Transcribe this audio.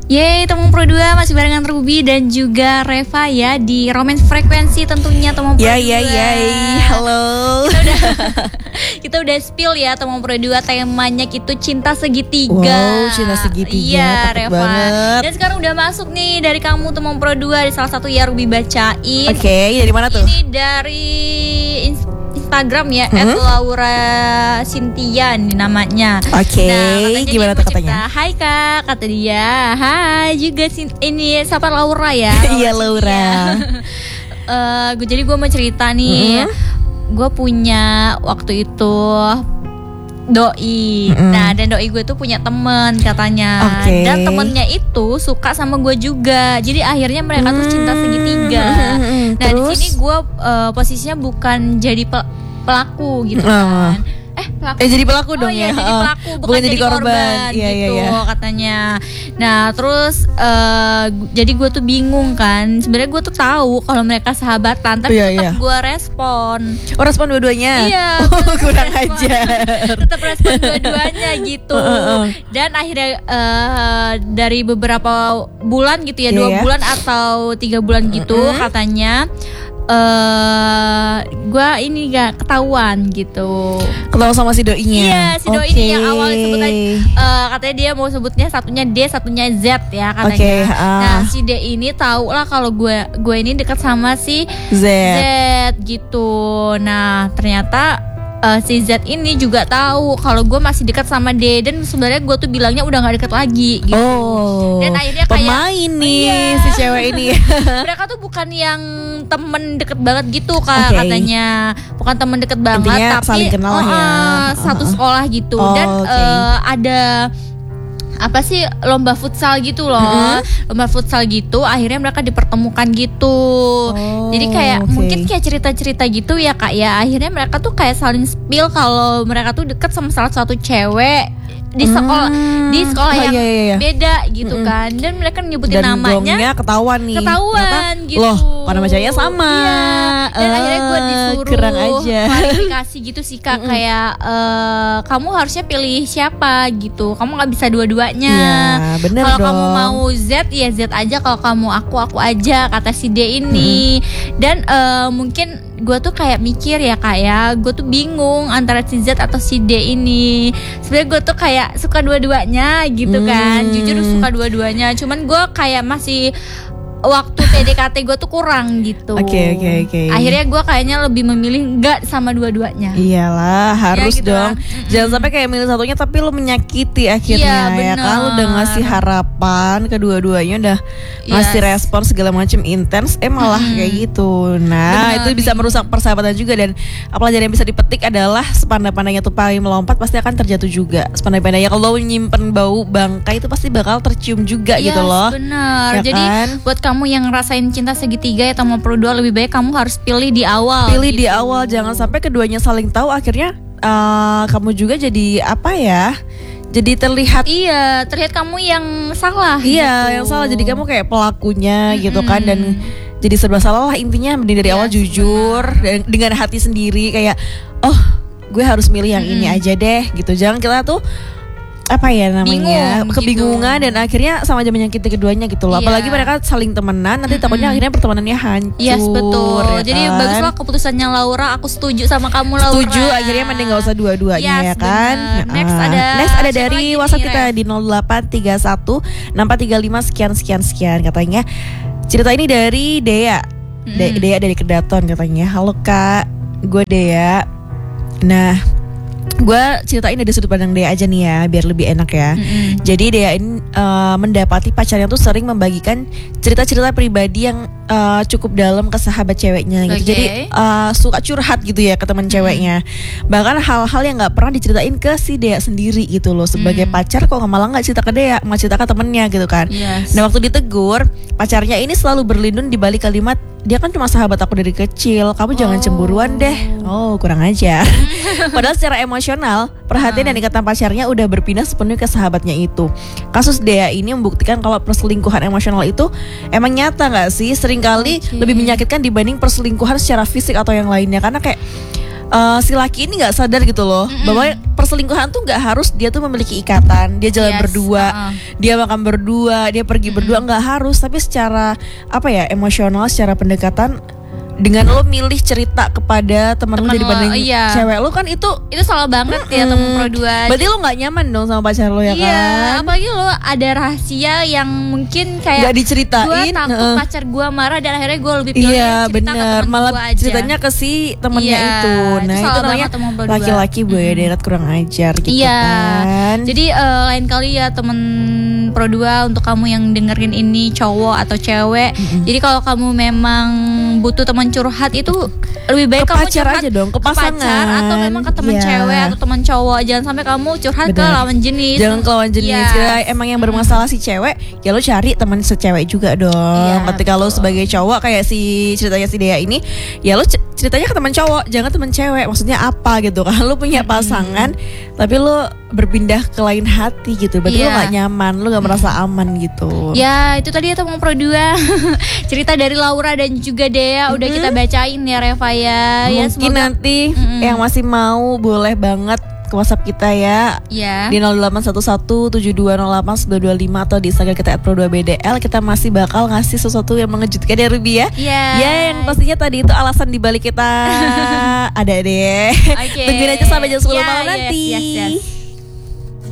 Yeay, Tomong Pro 2 masih barengan Ruby dan juga Reva ya di Romance Frekuensi tentunya Tomong Pro 2. Halo. Kita udah spill ya Tomong Pro 2 temanya gitu cinta segitiga. Wow, cinta segitiga. Iya, Reva. Banget. Dan sekarang udah masuk nih dari kamu Tomong Pro 2 di salah satu ya Ruby bacain. Oke, dari mana tuh? Ini dari Instagram ya @Laura Cynthia nih namanya. Oke, nah, gimana tuh katanya? Hai Kak, kata dia. Hai juga ini siapa Laura ya? Iya Laura. Jadi gue mau cerita nih. Gue punya waktu itu doi. Nah, dan doi gue tuh punya temen katanya. Dan temennya itu suka sama gue juga. Jadi akhirnya mereka tuh cinta segitiga. Nah, di sini gue posisinya bukan jadi pelaku gitu kan. Pelaku. Jadi pelaku dong ya. Jadi pelaku bukan jadi korban gitu katanya. Nah, terus jadi gue tuh bingung kan. Sebenarnya gue tuh tahu kalau mereka sahabatan, tapi tetap gue respon. Oh, respon dua-duanya? Iya. Kurang ajar. Tetap respon dua-duanya gitu. Dan akhirnya dari beberapa bulan gitu ya, 2 bulan atau 3 bulan gitu katanya. Gue ini gak ketahuan gitu. Ketahuan sama si doinya? Iya, si doi ini yang awalnya sebut aja, katanya dia mau sebutnya satunya D, satunya Z ya katanya. Nah, si D ini tahu lah kalau gue ini dekat sama si Z gitu. Nah, ternyata si Z ini juga tahu kalau gue masih dekat sama D, dan sebenarnya gue tuh bilangnya udah nggak dekat lagi gitu. Dan akhirnya kayak pemain nih si cewek ini. Mereka tuh bukan yang temen deket banget gitu katanya, bukan temen deket banget. Intinya tapi saling kenal ya. Satu sekolah gitu. Dan ada apa sih lomba futsal gitu loh. Lomba futsal gitu akhirnya mereka dipertemukan gitu. Jadi kayak mungkin kayak cerita-cerita gitu ya Kak ya. Akhirnya mereka tuh kayak saling spill kalau mereka tuh deket sama salah satu cewek di sekolah yang beda gitu kan. Dan mereka nyebutin dan namanya, ketahuan nih. Gitu. Loh, warna bacanya sama. Dan akhirnya gue disuruh kurang aja klarifikasi gitu sih Kak. Kayak kamu harusnya pilih siapa gitu. Kamu gak bisa dua-duanya. Kalau kamu mau Z ya Z aja. Kalau kamu aku aja, kata si D ini. Dan mungkin gue tuh kayak mikir ya Kak ya, gue tuh bingung antara si Z atau si D ini. Sebenarnya gue tuh kayak suka dua-duanya gitu kan. Jujur suka dua-duanya. Cuman gue kayak masih waktu PDKT gue tuh kurang gitu. Oke. Akhirnya gue kayaknya lebih memilih enggak sama dua-duanya. Iyalah, harus gitu dong. Jangan sampai kayak milih satunya tapi lo menyakiti akhirnya. Ya kan, lo udah ngasih harapan kedua-duanya, udah ngasih respon segala macam intens, malah kayak gitu. Nah, itu bisa merusak persahabatan juga. Dan pelajaran yang bisa dipetik adalah sepandai-pandainya tupai melompat pasti akan terjatuh juga. Sepandai-pandainya kalau nyimpen bau bangkai itu pasti bakal tercium juga gitu loh. Benar. Ya, jadi buat kamu yang ngerasain cinta segitiga ya Tomong Pro 2, lebih baik kamu harus pilih di awal. Di awal, jangan sampai keduanya saling tahu akhirnya kamu juga jadi apa ya? Jadi terlihat kamu yang salah. Yang salah. Jadi kamu kayak pelakunya gitu kan, dan jadi serba salah lah intinya. Mending dari awal jujur dan dengan hati sendiri kayak gue harus milih yang ini aja deh gitu. Jangan kita tuh kebingungan dan akhirnya sama aja menyakiti keduanya gitu loh. Apalagi mereka saling temenan, nanti takutnya akhirnya pertemanannya hancur. Yes, betul. Jadi baguslah keputusannya Laura. Aku setuju sama kamu Laura. Setuju, akhirnya mending gak usah dua-duanya ya kan. Next ada dari WhatsApp kita di 0831 6435 sekian katanya. Cerita ini dari Dea. Dea dari Kedaton katanya. Halo Kak, gue Dea. Nah, gue ceritain dari sudut pandang Dea aja nih ya, biar lebih enak ya. Jadi Dea ini mendapati pacarnya tuh sering membagikan cerita-cerita pribadi yang cukup dalam ke sahabat ceweknya gitu. Jadi suka curhat gitu ya ke teman ceweknya. Bahkan hal-hal yang gak pernah diceritain ke si Dea sendiri gitu loh. Sebagai pacar kok malah gak cerita ke Dea, malah cerita ke temennya gitu kan. Nah, waktu ditegur, pacarnya ini selalu berlindung di balik kalimat, dia kan cuma sahabat aku dari kecil, kamu jangan cemburuan deh. Kurang aja. Padahal secara emosional, perhatian dan ikatan pacarnya udah berpindah sepenuhnya ke sahabatnya itu. Kasus Dea ini membuktikan kalau perselingkuhan emosional itu emang nyata gak sih? Seringkali lebih menyakitkan dibanding perselingkuhan secara fisik atau yang lainnya. Karena kayak si laki ini nggak sadar gitu loh bahwa perselingkuhan tuh nggak harus dia tuh memiliki ikatan, dia jalan berdua, dia makan berdua, dia pergi berdua, nggak harus. Tapi secara apa ya, emosional, secara pendekatan, dengan lo milih cerita kepada teman lo dibanding cewek lo, kan itu salah banget ya temen pro dua. Berarti lo nggak nyaman dong sama pacar lo ya kan? Apalagi lo ada rahasia yang mungkin kayak nggak diceritain. Gue takut pacar gue marah dan akhirnya gue lebih pilih cerita ke temen malah gue aja. Ceritanya ke si temennya itu. Nah itu namanya laki-laki buaya darat kurang ajar gitu kan. Jadi lain kali ya temen pro 2, untuk kamu yang dengerin ini cowok atau cewek. Jadi kalau kamu memang butuh teman curhat itu lebih baik kamu pacar curhat aja dong, ke pasangan pacar atau memang ke teman cewek atau teman cowok. Jangan sampai kamu curhat ke lawan jenis. Jangan ke lawan jenis. Kira emang yang bermasalah si cewek, ya lo cari teman secewek juga dong. Ketika lo sebagai cowok kayak si ceritanya si Dea ini, ya lo ceritanya ke teman cowok, jangan teman cewek. Maksudnya apa gitu kan? Lo punya pasangan tapi lo berpindah ke lain hati gitu. Berarti lo gak nyaman, lo gak merasa aman gitu. Ya itu tadi ya teman pro 2 cerita dari Laura dan juga Dea udah kita bacain ya Reva ya. Mungkin nanti yang masih mau boleh banget ke WhatsApp kita ya. Di 081172089225 atau di Instagram kita @pro2bdl. Kita masih bakal ngasih sesuatu yang mengejutkan ya Ruby ya. Ya yang pastinya tadi itu alasan dibalik kita ada deh. Tungguin aja sampai jam 10 malam nanti.